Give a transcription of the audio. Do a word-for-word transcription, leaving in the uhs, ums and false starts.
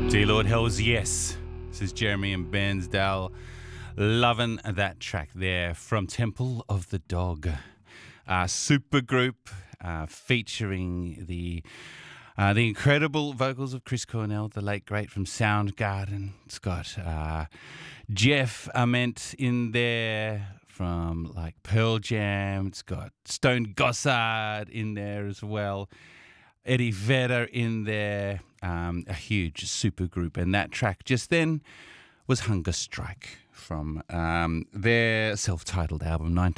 Dear Lord Hells, yes. This is Jeremy and Bairnsdale. Loving that track there from Temple of the Dog. Uh, supergroup uh, featuring the uh, the incredible vocals of Chris Cornell, the late great from Soundgarden. It's got uh, Jeff Ament in there from like Pearl Jam. It's got Stone Gossard in there as well. Eddie Vedder in there, um, a huge supergroup. And that track just then was Hunger Strike from um, their self-titled album,